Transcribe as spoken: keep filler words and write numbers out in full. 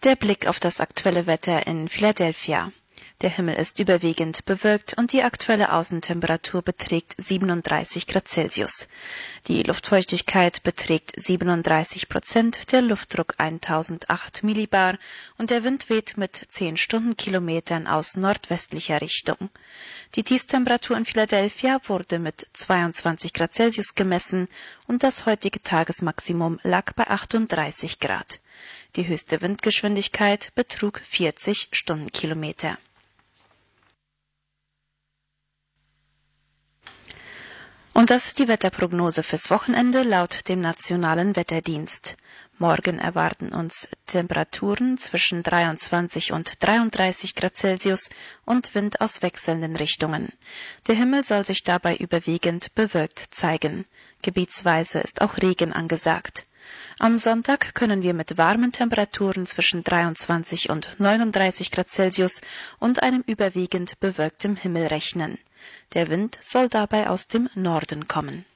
Der Blick auf das aktuelle Wetter in Philadelphia. Der Himmel ist überwiegend bewölkt und die aktuelle Außentemperatur beträgt siebenunddreißig Grad Celsius. Die Luftfeuchtigkeit beträgt siebenunddreißig Prozent, der Luftdruck tausendacht Millibar und der Wind weht mit zehn Stundenkilometern aus nordwestlicher Richtung. Die Tiefstemperatur in Philadelphia wurde mit zweiundzwanzig Grad Celsius gemessen und das heutige Tagesmaximum lag bei achtunddreißig Grad. Die höchste Windgeschwindigkeit betrug vierzig Stundenkilometer. Und das ist die Wetterprognose fürs Wochenende laut dem Nationalen Wetterdienst. Morgen erwarten uns Temperaturen zwischen dreiundzwanzig und dreiunddreißig Grad Celsius und Wind aus wechselnden Richtungen. Der Himmel soll sich dabei überwiegend bewölkt zeigen. Gebietsweise ist auch Regen angesagt. Am Sonntag können wir mit warmen Temperaturen zwischen dreiundzwanzig und neununddreißig Grad Celsius und einem überwiegend bewölktem Himmel rechnen. Der Wind soll dabei aus dem Norden kommen.